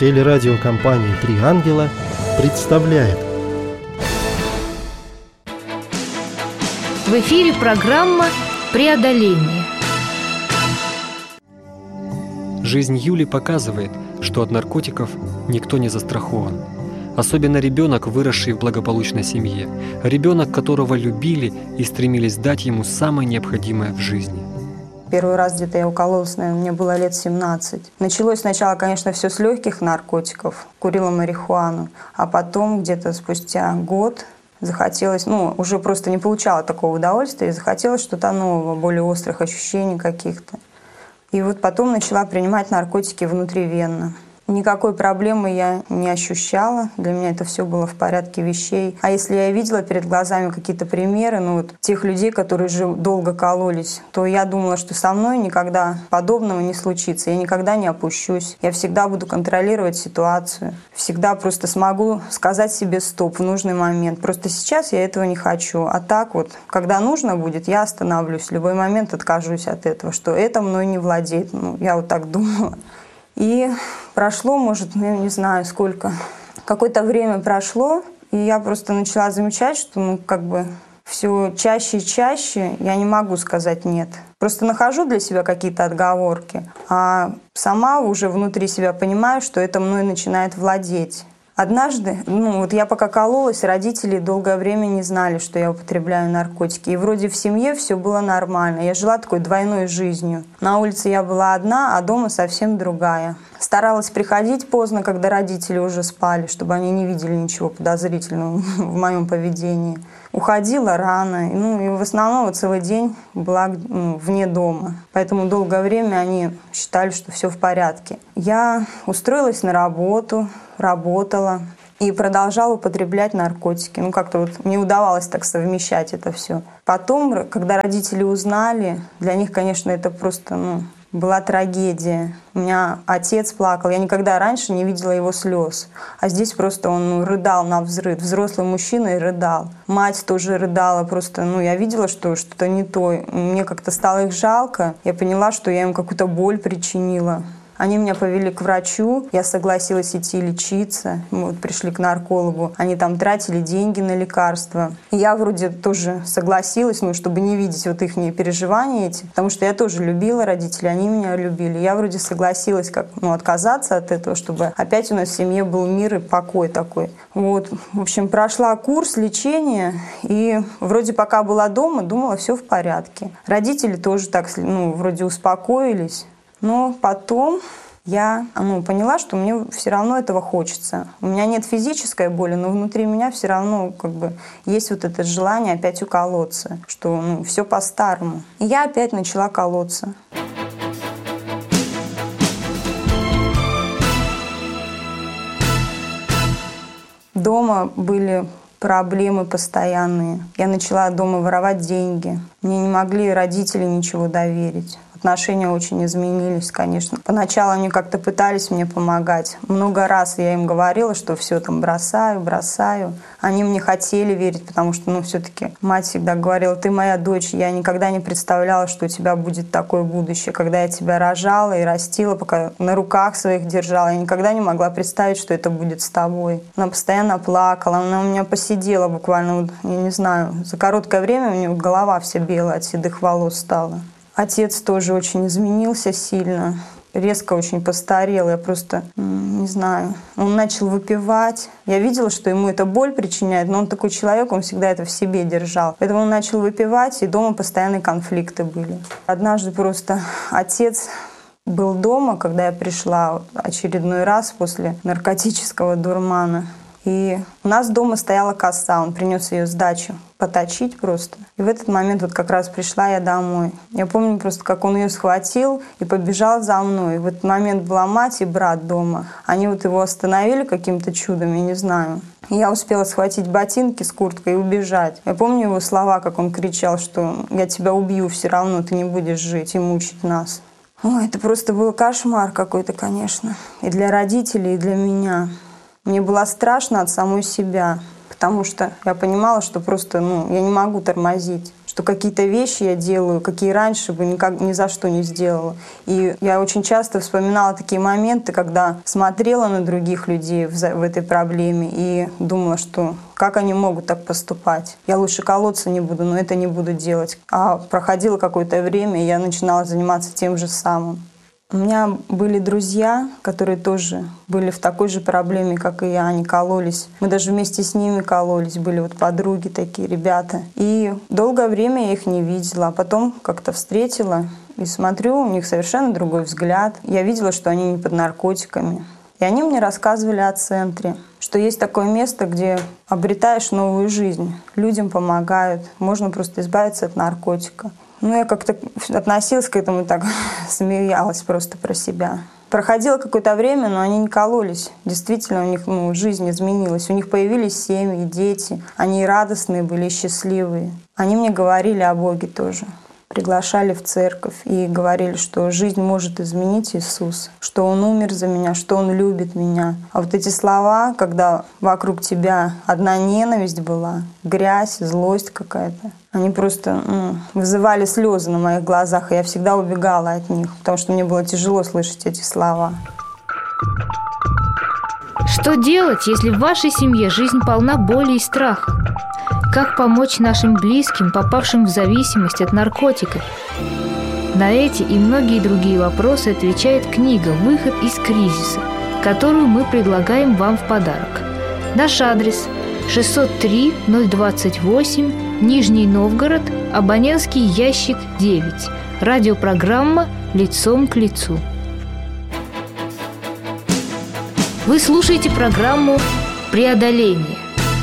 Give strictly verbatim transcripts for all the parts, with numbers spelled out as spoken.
Телерадиокомпания «Три ангела» представляет. В эфире программа «Преодоление». Жизнь Юли показывает, что от наркотиков никто не застрахован. Особенно ребенок, выросший в благополучной семье. Ребенок, которого любили и стремились дать ему самое необходимое в жизни. Первый раз где-то я укололась, наверное, мне было лет семнадцать. Началось сначала, конечно, все с легких наркотиков. Курила марихуану. А потом, где-то спустя год, захотелось, ну, уже просто не получала такого удовольствия, и захотелось что-то нового, более острых ощущений каких-то. И вот потом начала принимать наркотики внутривенно. Никакой проблемы я не ощущала. Для меня это все было в порядке вещей. А если я видела перед глазами какие-то примеры, ну вот тех людей, которые же долго кололись, то я думала, что со мной никогда подобного не случится. Я никогда не опущусь. Я всегда буду контролировать ситуацию. Всегда просто смогу сказать себе стоп в нужный момент. Просто сейчас я этого не хочу. А так вот, когда нужно будет, я остановлюсь. В любой момент откажусь от этого, что это мной не владеет. Ну, я вот так думала. И прошло, может, ну, я не знаю сколько, какое-то время прошло, и я просто начала замечать, что, ну, как бы все чаще и чаще я не могу сказать «нет». Просто нахожу для себя какие-то отговорки, а сама уже внутри себя понимаю, что это мной начинает владеть. Однажды, ну вот я пока кололась, родители долгое время не знали, что я употребляю наркотики. И вроде в семье все было нормально. Я жила такой двойной жизнью. На улице я была одна, а дома совсем другая. Старалась приходить поздно, когда родители уже спали, чтобы они не видели ничего подозрительного в моем поведении. Уходила рано, ну и в основном вот целый день была, ну, вне дома. Поэтому долгое время они считали, что все в порядке. Я устроилась на работу, работала и продолжала употреблять наркотики. Ну, как-то вот мне удавалось так совмещать это все. Потом, когда родители узнали, для них, конечно, это просто, ну, была трагедия. У меня отец плакал. Я никогда раньше не видела его слез. А здесь просто он, ну, рыдал навзрыд. Взрослый мужчина и рыдал. Мать тоже рыдала. Просто, ну, я видела, что что-то не то. Мне как-то стало их жалко. Я поняла, что я им какую-то боль причинила. Они меня повели к врачу, я согласилась идти лечиться. Мы вот пришли к наркологу, они там тратили деньги на лекарства. И я вроде тоже согласилась, ну, чтобы не видеть вот их переживания эти, потому что я тоже любила родителей, они меня любили. Я вроде согласилась как, ну, отказаться от этого, чтобы опять у нас в семье был мир и покой такой. Вот, в общем, прошла курс лечения, и вроде пока была дома, думала, все в порядке. Родители тоже так, ну, вроде успокоились. Но потом я, ну, поняла, что мне все равно этого хочется. У меня нет физической боли, но внутри меня все равно как бы есть вот это желание опять уколоться, что, ну, все по-старому. И я опять начала колоться. Дома были проблемы постоянные. Я начала дома воровать деньги. Мне не могли родители ничего доверить. Отношения очень изменились, конечно. Поначалу они как-то пытались мне помогать. Много раз я им говорила, что все там бросаю, бросаю. Они мне хотели верить, потому что, ну, все-таки мать всегда говорила: ты моя дочь, я никогда не представляла, что у тебя будет такое будущее. Когда я тебя рожала и растила, пока на руках своих держала, я никогда не могла представить, что это будет с тобой. Она постоянно плакала, она у меня посидела буквально, вот, я не знаю, за короткое время у нее голова вся белая от седых волос стала. Отец тоже очень изменился сильно, резко очень постарел. Я просто, не знаю, он начал выпивать. Я видела, что ему это боль причиняет, но он такой человек, он всегда это в себе держал. Поэтому он начал выпивать, и дома постоянные конфликты были. Однажды просто отец был дома, когда я пришла очередной раз после наркотического дурмана. И у нас дома стояла коса, он принес ее с дачи поточить просто. И в этот момент вот как раз пришла я домой. Я помню просто, как он ее схватил и побежал за мной. И в этот момент была мать и брат дома. Они вот его остановили каким-то чудом, я не знаю. И я успела схватить ботинки с курткой и убежать. Я помню его слова, как он кричал, что «я тебя убью все равно, ты не будешь жить и мучить нас». Ой, это просто был кошмар какой-то, конечно. И для родителей, и для меня. Мне было страшно от самой себя. потому что я понимала, что просто ну, я не могу тормозить, что какие-то вещи я делаю, какие раньше бы никак, ни за что не сделала. И я очень часто вспоминала такие моменты, когда смотрела на других людей в, в этой проблеме и думала, что как они могут так поступать. Я лучше колоться не буду, но это не буду делать. А проходило какое-то время, и я начинала заниматься тем же самым. У меня были друзья, которые тоже были в такой же проблеме, как и я. Они кололись. Мы даже вместе с ними кололись. Были вот подруги такие, ребята. И долгое время я их не видела. А потом как-то встретила и смотрю, у них совершенно другой взгляд. Я видела, что они не под наркотиками. И они мне рассказывали о центре, что есть такое место, где обретаешь новую жизнь. Людям помогают. Можно просто избавиться от наркотика. Ну, я как-то относилась к этому так, смеялась просто про себя. Проходило какое-то время, но они не кололись. Действительно, у них ну, жизнь изменилась. У них появились семьи, дети. Они радостные были, счастливые. Они мне говорили о Боге тоже. Приглашали в церковь и говорили, что жизнь может изменить Иисус, что Он умер за меня, что Он любит меня. А вот эти слова, когда вокруг тебя одна ненависть была, грязь, злость какая-то, они просто ну, вызывали слезы на моих глазах, и я всегда убегала от них, потому что мне было тяжело слышать эти слова. Что делать, если в вашей семье жизнь полна боли и страха? Как помочь нашим близким, попавшим в зависимость от наркотиков? На эти и многие другие вопросы отвечает книга «Выход из кризиса», которую мы предлагаем вам в подарок. Наш адрес – шестьсот три ноль двадцать восемь, Нижний Новгород, абонентский ящик девять. Радиопрограмма «Лицом к лицу». Вы слушаете программу «Преодоление».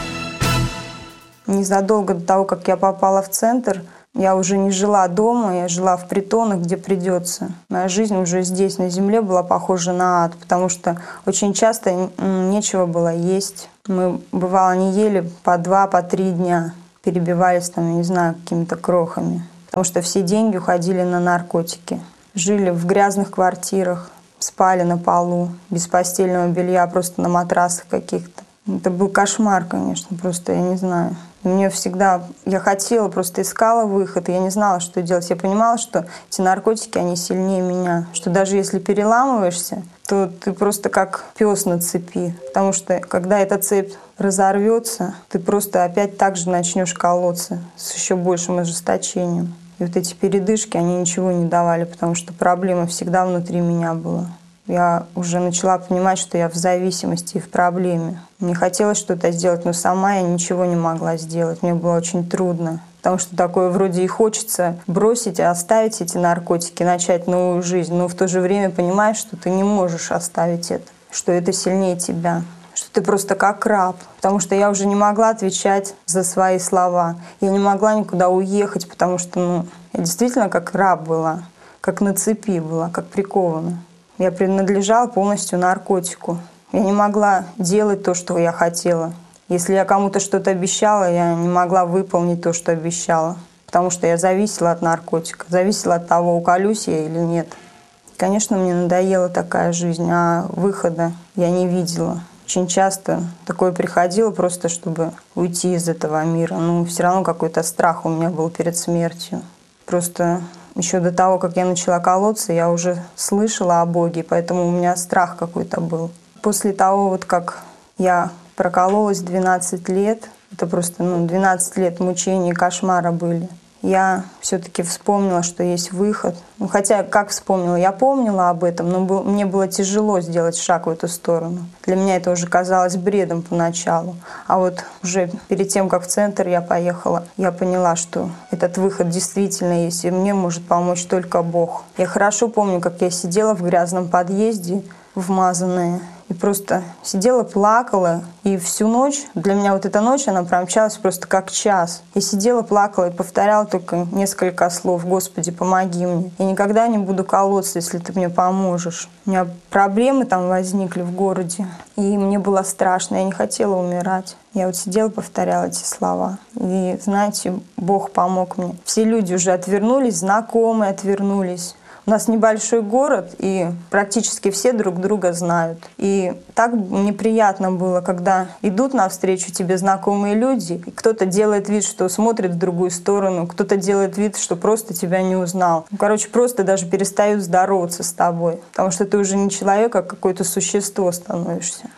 Незадолго до того, как я попала в центр, я уже не жила дома, я жила в притонах, где придется. Моя жизнь уже здесь, на земле, была похожа на ад, потому что очень часто нечего было есть. Мы, бывало, не ели по два, по три дня, перебивались там, я не знаю, какими-то крохами, потому что все деньги уходили на наркотики. Жили в грязных квартирах, спали на полу, без постельного белья, просто на матрасах каких-то. Это был кошмар, конечно, просто, я не знаю. И мне всегда, я хотела, просто искала выход, и я не знала, что делать. Я понимала, что эти наркотики, они сильнее меня, что даже если переламываешься, то ты просто как пес на цепи, потому что когда эта цепь разорвется, ты просто опять так же начнешь колоться с еще большим ожесточением. И вот эти передышки, они ничего не давали, потому что проблема всегда внутри меня была. Я уже начала понимать, что я в зависимости и в проблеме. Мне хотелось что-то сделать, но сама я ничего не могла сделать. Мне было очень трудно. Потому что такое вроде и хочется бросить, оставить эти наркотики, начать новую жизнь. Но в то же время понимаешь, что ты не можешь оставить это, что это сильнее тебя, что ты просто как раб. Потому что я уже не могла отвечать за свои слова. Я не могла никуда уехать, потому что ну, я действительно как раб была, как на цепи была, как прикована. Я принадлежала полностью наркотику. Я не могла делать то, что я хотела. Если я кому-то что-то обещала, я не могла выполнить то, что обещала. Потому что я зависела от наркотика, зависела от того, уколюсь я или нет. Конечно, мне надоела такая жизнь, а выхода я не видела. Очень часто такое приходило просто, чтобы уйти из этого мира. Но все равно какой-то страх у меня был перед смертью. Просто еще до того, как я начала колоться, я уже слышала о Боге, поэтому у меня страх какой-то был. После того, вот как я прокололась двенадцать лет, это просто ну, двенадцать лет мучений, кошмара были, я все-таки вспомнила, что есть выход. Ну, хотя, как вспомнила, я помнила об этом, но был, мне было тяжело сделать шаг в эту сторону. Для меня это уже казалось бредом поначалу. А вот уже перед тем, как в центр я поехала, я поняла, что этот выход действительно есть, и мне может помочь только Бог. Я хорошо помню, как я сидела в грязном подъезде, вмазанная, и просто сидела, плакала, и всю ночь, для меня вот эта ночь, она промчалась просто как час. Я сидела, плакала и повторяла только несколько слов: «Господи, помоги мне. Я никогда не буду колоться, если ты мне поможешь». У меня проблемы там возникли в городе, и мне было страшно, я не хотела умирать. Я вот сидела, повторяла эти слова. И, знаете, Бог помог мне. Все люди уже отвернулись, знакомые отвернулись. У нас небольшой город, и практически все друг друга знают. И так неприятно было, когда идут навстречу тебе знакомые люди, и кто-то делает вид, что смотрит в другую сторону, кто-то делает вид, что просто тебя не узнал. Ну, короче, просто даже перестают здороваться с тобой, потому что ты уже не человек, а какое-то существо становишься.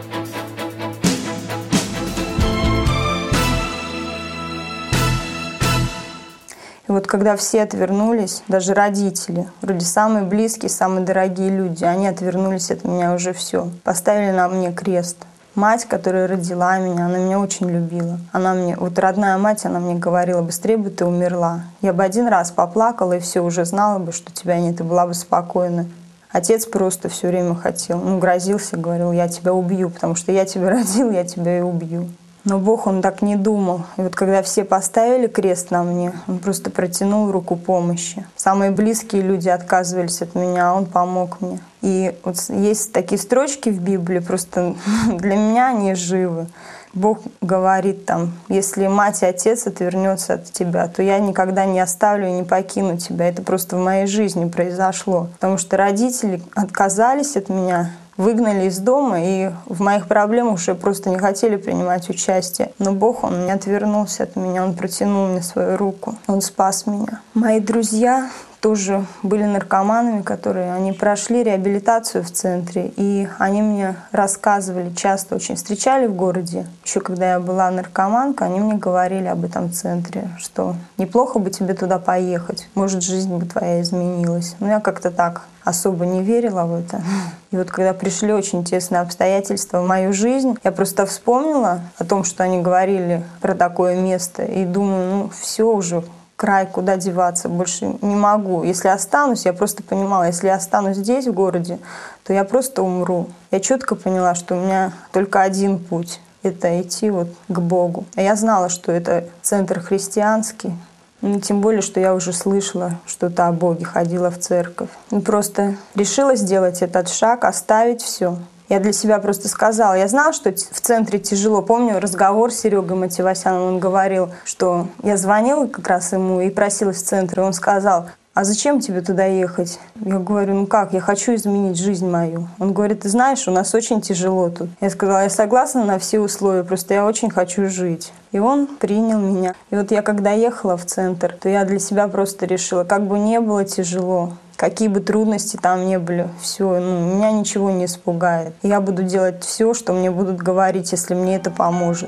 И вот когда все отвернулись, даже родители, вроде самые близкие, самые дорогие люди, они отвернулись от меня, уже все. Поставили на мне крест. Мать, которая родила меня, она меня очень любила. Она мне, вот родная мать, она мне говорила: быстрее бы ты умерла. Я бы один раз поплакала, и все, уже знала бы, что тебя нет, и была бы спокойна. Отец просто все время хотел, ну, грозился, говорил: я тебя убью, потому что я тебя родил, я тебя и убью. Но Бог, Он так не думал. И вот когда все поставили крест на мне, Он просто протянул руку помощи. Самые близкие люди отказывались от меня, а Он помог мне. И вот есть такие строчки в Библии, просто для меня они живы. Бог говорит там: если мать и отец отвернется от тебя, то я никогда не оставлю и не покину тебя. Это просто в моей жизни произошло. Потому что родители отказались от меня, выгнали из дома, и в моих проблемах уже просто не хотели принимать участие. Но Бог, Он не отвернулся от меня, Он протянул мне свою руку, Он спас меня. Мои друзья тоже были наркоманами, которые они прошли реабилитацию в центре, и они мне рассказывали, часто очень встречали в городе. Еще когда я была наркоманка, они мне говорили об этом центре, что неплохо бы тебе туда поехать, может, жизнь бы твоя изменилась. Но я как-то так особо не верила в это. И вот когда пришли очень тесные обстоятельства в мою жизнь, я просто вспомнила о том, что они говорили про такое место, и думаю, ну все уже, край, куда деваться, больше не могу. Если останусь, я просто понимала, если я останусь здесь, в городе, то я просто умру. Я четко поняла, что у меня только один путь — это идти вот к Богу. А я знала, что это центр христианский. Ну, тем более, что я уже слышала что-то о Боге, ходила в церковь. И просто решила сделать этот шаг, оставить все. Я для себя просто сказала. Я знала, что в центре тяжело. Помню разговор с Серегой Матевосяном. Он говорил, что я звонила как раз ему и просилась в центр. И он сказал: а зачем тебе туда ехать? Я говорю: ну как, я хочу изменить жизнь мою. Он говорит: ты знаешь, у нас очень тяжело тут. Я сказала: я согласна на все условия, просто я очень хочу жить. И он принял меня. И вот я когда ехала в центр, то я для себя просто решила, как бы не было тяжело, какие бы трудности там не были, все, ну, меня ничего не испугает. Я буду делать все, что мне будут говорить, если мне это поможет.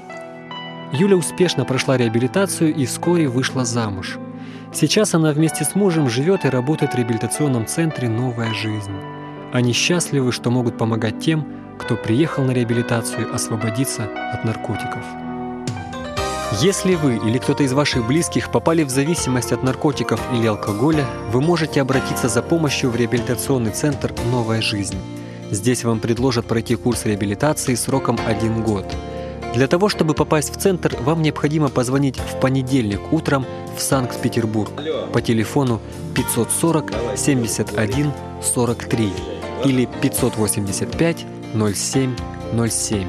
Юля успешно прошла реабилитацию и вскоре вышла замуж. Сейчас она вместе с мужем живет и работает в реабилитационном центре «Новая жизнь». Они счастливы, что могут помогать тем, кто приехал на реабилитацию освободиться от наркотиков. Если вы или кто-то из ваших близких попали в зависимость от наркотиков или алкоголя, вы можете обратиться за помощью в реабилитационный центр «Новая жизнь». Здесь вам предложат пройти курс реабилитации сроком один год. Для того, чтобы попасть в центр, вам необходимо позвонить в понедельник утром в Санкт-Петербург по телефону пятьсот сорок семьдесят один сорок три или пятьсот восемьдесят пять ноль семь ноль семь.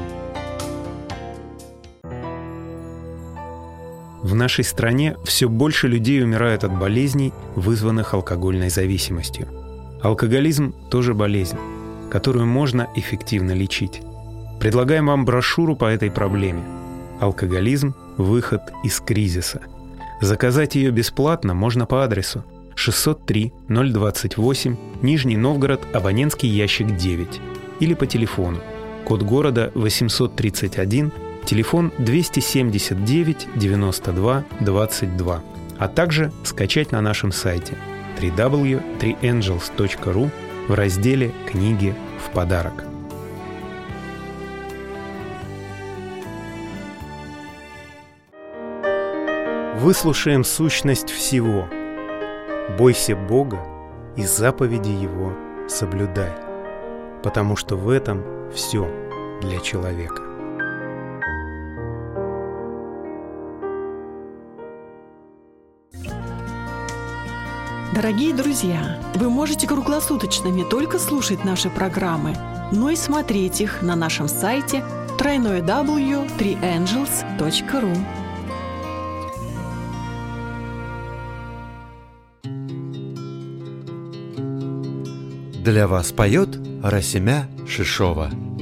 В нашей стране все больше людей умирают от болезней, вызванных алкогольной зависимостью. Алкоголизм – тоже болезнь, которую можно эффективно лечить. Предлагаем вам брошюру по этой проблеме «Алкоголизм. Выход из кризиса». Заказать ее бесплатно можно по адресу шестьсот три ноль двадцать восемь, Нижний Новгород, абонентский ящик девять, или по телефону, код города восемьсот тридцать один, телефон двести семьдесят девять девяносто два двадцать два, а также скачать на нашем сайте дабл ю дабл ю дабл ю точка три энджелс точка ру в разделе «Книги в подарок». Выслушаем сущность всего. Бойся Бога и заповеди Его соблюдай, потому что в этом все для человека. Дорогие друзья, вы можете круглосуточно не только слушать наши программы, но и смотреть их на нашем сайте дабл ю дабл ю дабл ю точка три энджелс точка ру. Для вас поет Расимя Шишова.